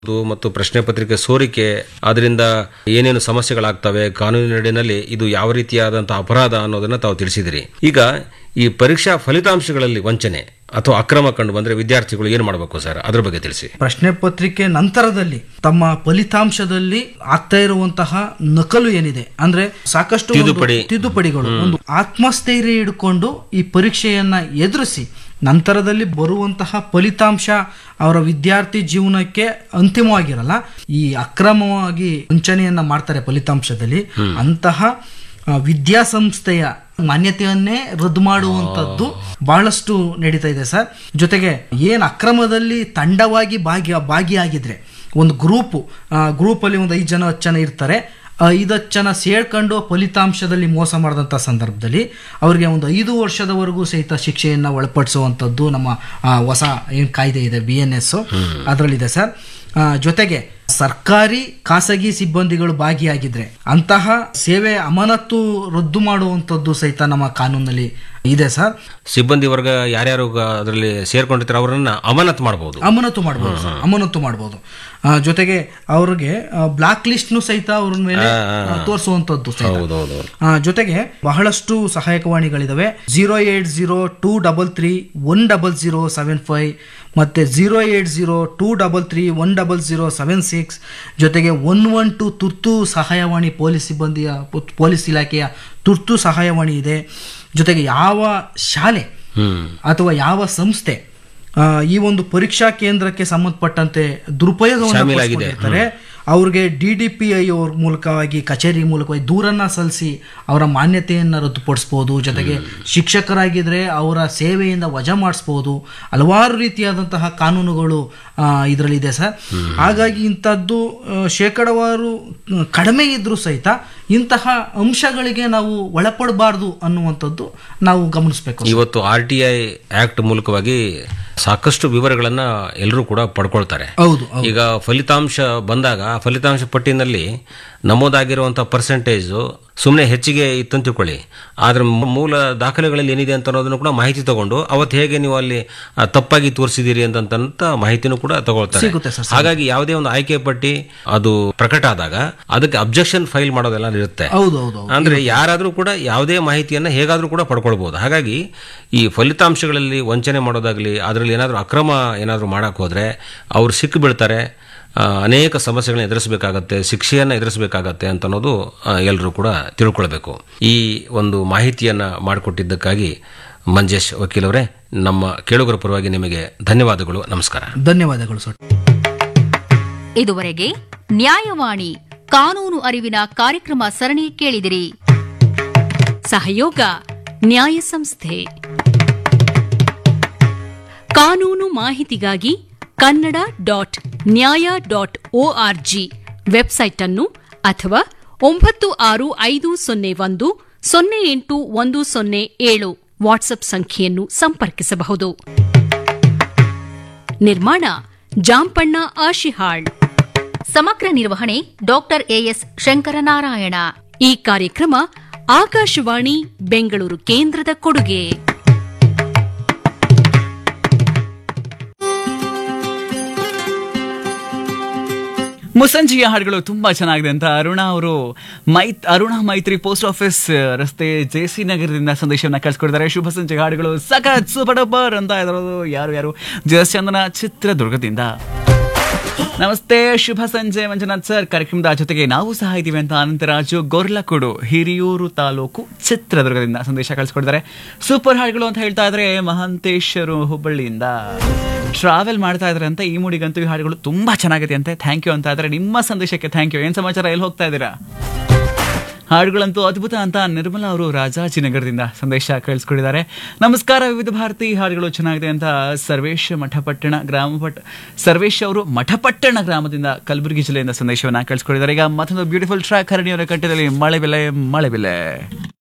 ಮತ್ತು ಪ್ರಶ್ನೆ ಪತ್ರಿಕೆ ಸೋರಿಕೆ ಅದರಿಂದ ಏನೇನು ಸಮಸ್ಯೆಗಳಾಗ್ತವೆ ಕಾನೂನಿನಡಿನಲ್ಲಿ ಇದು ಯಾವ ರೀತಿಯಾದಂತಹ ಅಪರಾಧ ಅನ್ನೋದನ್ನ ತಾವು ತಿಳಿಸಿದಿರಿ. ಈಗ ಈ ಪರೀಕ್ಷಾ ಫಲಿತಾಂಶಗಳಲ್ಲಿ ವಂಚನೆ ಅಥವಾ ಅಕ್ರಮ ಕಂಡು ಬಂದ್ರೆ ವಿದ್ಯಾರ್ಥಿಗಳು ಏನು ಮಾಡಬೇಕು ಸರ್, ಅದ್ರ ಬಗ್ಗೆ ತಿಳಿಸಿ. ಪ್ರಶ್ನೆ ಪತ್ರಿಕೆ ನಂತರದಲ್ಲಿ ತಮ್ಮ ಫಲಿತಾಂಶದಲ್ಲಿ ಆಗ್ತಾ ಇರುವಂತಹ ನಕಲು ಏನಿದೆ ಅಂದ್ರೆ ಸಾಕಷ್ಟು ತಿದ್ದುಪಡಿಗಳು, ಒಂದು ಆತ್ಮಸ್ಥೈರ್ಯ ಹಿಡ್ಕೊಂಡು ಈ ಪರೀಕ್ಷೆಯನ್ನ ಎದುರಿಸಿ ನಂತರದಲ್ಲಿ ಬರುವಂತಹ ಫಲಿತಾಂಶ ಅವರ ವಿದ್ಯಾರ್ಥಿ ಜೀವನಕ್ಕೆ ಅಂತಿಮವಾಗಿರಲ್ಲ. ಈ ಅಕ್ರಮವಾಗಿ ವಂಚನೆಯನ್ನ ಮಾಡ್ತಾರೆ ಫಲಿತಾಂಶದಲ್ಲಿ, ಅಂತಹ ವಿದ್ಯಾಸಂಸ್ಥೆಯ ಮಾನ್ಯತೆಯನ್ನೇ ರದ್ದು ಮಾಡುವಂತದ್ದು ಬಹಳಷ್ಟು ನಡೀತಾ ಇದೆ ಸರ್. ಜೊತೆಗೆ ಏನ್ ಅಕ್ರಮದಲ್ಲಿ ತಂಡವಾಗಿ ಭಾಗಿಯಾಗಿದ್ರೆ ಒಂದು ಗ್ರೂಪ್ ಅಲ್ಲಿ ಒಂದು 5 ಜನ 10 ಜನ ಇರ್ತಾರೆ, 5 ಜನ ಸೇರ್ಕೊಂಡು ಫಲಿತಾಂಶದಲ್ಲಿ ಮೋಸ ಮಾಡಿದಂಥ ಸಂದರ್ಭದಲ್ಲಿ ಅವರಿಗೆ ಒಂದು 5 ವರ್ಷದವರೆಗೂ ಸಹಿತ ಶಿಕ್ಷೆಯನ್ನ ಒಳಪಡಿಸುವಂಥದ್ದು ನಮ್ಮ ಹೊಸ ಏನು ಕಾಯ್ದೆ ಇದೆ BNS ಅದರಲ್ಲಿದೆ ಸರ್. ಜೊತೆಗೆ ಸರ್ಕಾರಿ ಖಾಸಗಿ ಸಿಬ್ಬಂದಿಗಳು ಭಾಗಿಯಾಗಿದ್ರೆ ಅಂತಹ ಸೇವೆ ಅಮಾನತು ರದ್ದು ಮಾಡುವಂಥದ್ದು ಸಹಿತ ನಮ್ಮ ಕಾನೂನಲ್ಲಿ ಇದೆ ಸರ್. ಸಿಬ್ಬಂದಿ ವರ್ಗ ಯಾರ್ಯಾರು ಅದರಲ್ಲಿ ಸೇರ್ಕೊಂಡಿರ್ತಾರೆ ಅವರನ್ನ ಅಮಾನತು ಮಾಡಬಹುದು. ಜೊತೆಗೆ ಅವ್ರಿಗೆ ಬ್ಲಾಕ್ ಲಿಸ್ಟ್ ಸಹಿತ ಅವ್ರ ಮೇಲೆ ತೋರಿಸುವಂತದ್ದು ಸಹಿತ. ಜೊತೆಗೆ ಬಹಳಷ್ಟು ಸಹಾಯಕವಾಣಿಗಳಿದಾವೆ. 08023310075 ಮತ್ತೆ 08023310076 ಜೊತೆಗೆ 112 ತುರ್ತು ಸಹಾಯವಾಣಿ ಪೊಲೀಸ್ ಇಲಾಖೆಯ ತುರ್ತು ಸಹಾಯವಾಣಿ ಇದೆ. ಜೊತೆಗೆ ಯಾವ ಶಾಲೆ ಅಥವಾ ಯಾವ ಸಂಸ್ಥೆ ಈ ಒಂದು ಪರೀಕ್ಷಾ ಕೇಂದ್ರಕ್ಕೆ ಸಂಬಂಧಪಟ್ಟಂತೆ ದುರುಪಯೋಗವನ್ನು ಅವ್ರಿಗೆ DDPI ಅವ್ರ ಮೂಲಕವಾಗಿ ಕಚೇರಿ ಮೂಲಕವಾಗಿ ದೂರನ್ನ ಸಲ್ಲಿಸಿ ಅವರ ಮಾನ್ಯತೆಯನ್ನು ರದ್ದುಪಡಿಸಬಹುದು. ಜೊತೆಗೆ ಶಿಕ್ಷಕರಾಗಿದ್ರೆ ಅವರ ಸೇವೆಯಿಂದ ವಜಾ ಮಾಡಿಸಬಹುದು. ಹಲವಾರು ರೀತಿಯಾದಂತಹ ಕಾನೂನುಗಳು ಇದರಲ್ಲಿದೆ ಸರ್. ಹಾಗಾಗಿ ಇಂಥದ್ದು ಶೇಕಡವಾರು ಕಡಿಮೆ ಇದ್ರೂ ಸಹಿತ ಇಂತಹ ಅಂಶಗಳಿಗೆ ನಾವು ಒಳಪಡಬಾರ್ದು ಅನ್ನುವಂಥದ್ದು ನಾವು ಗಮನಿಸಬೇಕು. ಇವತ್ತು RTI ಆಕ್ಟ್ ಮೂಲಕವಾಗಿ ಸಾಕಷ್ಟು ವಿವರಗಳನ್ನ ಎಲ್ಲರೂ ಕೂಡ ಪಡ್ಕೊಳ್ತಾರೆ. ಈಗ ಫಲಿತಾಂಶ ಬಂದಾಗ ಫಲಿತಾಂಶ ಪಟ್ಟಿನಲ್ಲಿ ನಮೂದಾಗಿರುವಂತಹ ಪರ್ಸೆಂಟೇಜ್ ಸುಮ್ಮನೆ ಹೆಚ್ಚಿಗೆ ಇತ್ತಂತ ತಿಳ್ಕೊಳ್ಳಿ, ಆದ್ರೆ ಮೂಲ ದಾಖಲೆಗಳಲ್ಲಿ ಏನಿದೆ ಅಂತ ಅನ್ನೋದನ್ನು ಕೂಡ ಮಾಹಿತಿ ತಗೊಂಡು ಅವತ್ತು ಹೇಗೆ ನೀವು ಅಲ್ಲಿ ತಪ್ಪಾಗಿ ತೋರಿಸಿದಿರಿ ಅಂತ ಮಾಹಿತಿನೂ ಕೂಡ ತಗೊಳ್ತಾರೆ. ಹಾಗಾಗಿ ಯಾವುದೇ ಒಂದು ಆಯ್ಕೆ ಪಟ್ಟಿ ಅದು ಪ್ರಕಟ ಆದಾಗ ಅದಕ್ಕೆ ಅಬ್ಜೆಕ್ಷನ್ ಫೈಲ್ ಮಾಡೋದೆಲ್ಲ ಇರುತ್ತೆ. ಅಂದ್ರೆ ಯಾರಾದ್ರೂ ಕೂಡ ಯಾವುದೇ ಮಾಹಿತಿಯನ್ನ ಹೇಗಾದ್ರೂ ಕೂಡ ಪಡ್ಕೊಳ್ಬಹುದು. ಹಾಗಾಗಿ ಈ ಫಲಿತಾಂಶಗಳಲ್ಲಿ ವಂಚನೆ ಮಾಡೋದಾಗ್ಲಿ ಅದರಲ್ಲಿ ಏನಾದ್ರೂ ಅಕ್ರಮ ಏನಾದ್ರೂ ಮಾಡಕ್ ಹೋದ್ರೆ ಅವ್ರು ಸಿಕ್ಕು ಬೀಳ್ತಾರೆ, ಅನೇಕ ಸಮಸ್ಯೆಗಳನ್ನ ಎದುರಿಸಬೇಕಾಗತ್ತೆ, ಶಿಕ್ಷೆಯನ್ನು ಎದುರಿಸಬೇಕಾಗತ್ತೆ ಅಂತ ಅನ್ನೋದು ಎಲ್ಲರೂ ಕೂಡ ತಿಳ್ಕೊಳ್ಬೇಕು. ಈ ಒಂದು ಮಾಹಿತಿಯನ್ನ ಮಾಡಿಕೊಟ್ಟಿದ್ದಕ್ಕಾಗಿ ಮಂಜೇಶ್ ವಕೀಲವರೇ, ನಮ್ಮ ಕೇಳುಗರ ಪರವಾಗಿ ನಿಮಗೆ ಧನ್ಯವಾದಗಳು. ನಮಸ್ಕಾರ. ಧನ್ಯವಾದಗಳು ಸರ್. ಇದುವರೆಗೆ ನ್ಯಾಯವಾಣಿ ಕಾನೂನು ಅರಿವಿನ ಕಾರ್ಯಕ್ರಮ ಸರಣಿ ಕೇಳಿದಿರಿ. ಸಹಯೋಗ ನ್ಯಾಯ ಸಂಸ್ಥೆ. ಕಾನೂನು ಮಾಹಿತಿಗಾಗಿ kannada.nya.org ವೆಬ್ಸೈಟ್ ಅನ್ನು ಅಥವಾ 9650108107 ವಾಟ್ಸ್ಆಪ್ ಸಂಖ್ಯೆಯನ್ನು ಸಂಪರ್ಕಿಸಬಹುದು. ನಿರ್ಮಾಣ ಜಾಂಪಣ್ಣ ಆಶಿಹಾಳ್. ಸಮಗ್ರ ನಿರ್ವಹಣೆ ಡಾಕ್ಟರ್ ಎಎಸ್ ಶಂಕರನಾರಾಯಣ. ಈ ಕಾರ್ಯಕ್ರಮ ಆಕಾಶವಾಣಿ ಬೆಂಗಳೂರು ಕೇಂದ್ರದ ಕೊಡುಗೆ. ಮುಸಂಜೆಯ ಹಾಡುಗಳು ತುಂಬಾ ಚೆನ್ನಾಗಿದೆ ಅಂತ ಅರುಣಾ ಮೈತ್ರಿ ಪೋಸ್ಟ್ ಆಫೀಸ್ ರಸ್ತೆ JC ನಗರದಿಂದ ಸಂದೇಶವನ್ನ ಕಳಿಸ್ಕೊಡಿದ್ದಾರೆ. ಶುಭ ಸಂಜೆ ಹಾಡುಗಳು ಸಖತ್ ಸೂಪರ್ ಡೂಪರ್ ಅಂತ ಇರೋದು ಯಾರು ಜಯಚಂದನ ಚಿತ್ರದುರ್ಗದಿಂದ. ನಮಸ್ತೆ, ಶುಭ ಸಂಜೆ ಮಂಜುನಾಥ್ ಸರ್. ಕಾರ್ಯಕ್ರಮದ ಜೊತೆಗೆ ನಾವು ಸಹ ಇದ್ದೀವಿ ಅಂತ ಅನಂತರಾಜು ಗೊರ್ಲಕುಡು ಹಿರಿಯೂರು ತಾಲೂಕು ಚಿತ್ರದುರ್ಗದಿಂದ ಸಂದೇಶ ಕಳಿಸ್ಕೊಡಿದ್ದಾರೆ. ಸೂಪರ್ ಹಾಡುಗಳು ಅಂತ ಹೇಳ್ತಾ ಇದ್ರೆ ಮಹಾಂತೇಶ್ವರು ಹುಬ್ಬಳ್ಳಿಯಿಂದ ಟ್ರಾವೆಲ್ ಮಾಡ್ತಾ ಇದ್ರೆ ಅಂತ ಈ ಮೂಡಿಗಂತೂ ಈ ಹಾಡುಗಳು ತುಂಬಾ ಚೆನ್ನಾಗಿದೆ ಅಂತೆ. ಥ್ಯಾಂಕ್ ಯು ಅಂತ ಇದ್ರೆ ನಿಮ್ಮ ಸಂದೇಶಕ್ಕೆ ಥ್ಯಾಂಕ್ ಯು. ಏನ್ ಸಮಾಚಾರ, ಎಲ್ಲಿ ಹೋಗ್ತಾ ಇದ್ದೀರಾ? ಹಾಡುಗಳಂತೂ ಅದ್ಭುತ ಅಂತ ನಿರ್ಮಲಾ ಅವರು ರಾಜಾಜಿನಗರದಿಂದ ಸಂದೇಶ ಕಳಿಸ್ಕೊಟ್ಟಿದ್ದಾರೆ. ನಮಸ್ಕಾರ, ವಿವಿಧ ಭಾರತಿ ಹಾಡುಗಳು ಚೆನ್ನಾಗಿದೆ ಅಂತ ಸರ್ವೇಶ್ ಅವರು ಮಠಪಟ್ಟಣ ಗ್ರಾಮದಿಂದ ಕಲಬುರಗಿ ಜಿಲ್ಲೆಯಿಂದ ಸಂದೇಶವನ್ನ ಕಳಿಸ್ಕೊಟ್ಟಿದ್ದಾರೆ. ಈಗ ಮತ್ತೊಂದು ಬ್ಯೂಟಿಫುಲ್ ಟ್ರ್ಯಾಕ್ ಹರಣಿಯವರ ಕಂಠದಲ್ಲಿ ಮಳೆ ಬೆಲೆ